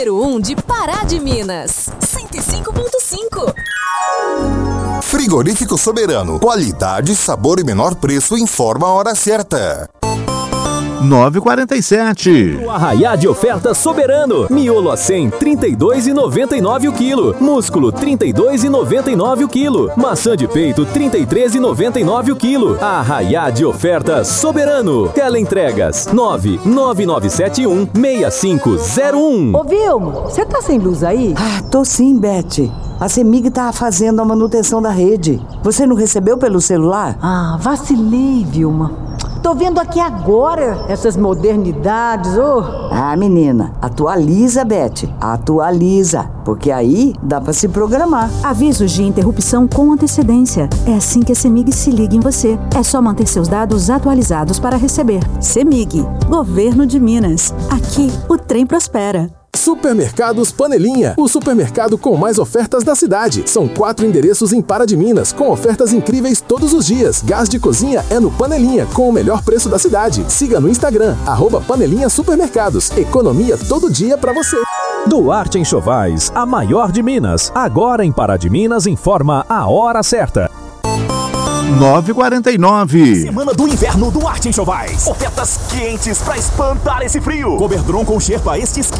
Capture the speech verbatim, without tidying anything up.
número um de Pará de Minas. cento e cinco ponto cinco. Frigorífico Soberano. Qualidade, sabor e menor preço. Informa a hora certa. nove e quarenta e sete. O arraiá de oferta Soberano. Miolo a cem, trinta e dois reais e noventa e nove centavos o quilo. Músculo, trinta e dois reais e noventa e nove centavos o quilo. Maçã de peito, trinta e três reais e noventa e nove centavos o quilo. Arraiá de oferta Soberano. Teleentregas nove nove nove sete um, seis cinco zero um. Ô Vilma, você tá sem luz aí? Ah, tô sim, Beth. A CEMIG tá fazendo a manutenção da rede. Você não recebeu pelo celular? Ah, vacilei, Vilma. Tô vendo aqui agora essas modernidades, ô. Oh. Ah, menina, atualiza, Beth. Atualiza, porque aí dá pra se programar. Avisos de interrupção com antecedência. É assim que a CEMIG se liga em você. É só manter seus dados atualizados para receber. CEMIG, Governo de Minas. Aqui, o trem prospera. Supermercados Panelinha, o supermercado com mais ofertas da cidade. São quatro endereços em Pará de Minas, com ofertas incríveis todos os dias. Gás de cozinha é no Panelinha, com o melhor preço da cidade. Siga no Instagram, arroba Panelinha Supermercados. Economia todo dia pra você. Duarte Enxovais, a maior de Minas. Agora em Pará de Minas, informa a hora certa. nove e quarenta e nove. Semana do inverno do Duarte Enxovais. Ofertas quentes pra espantar esse frio. Coberdron com Sherpa estes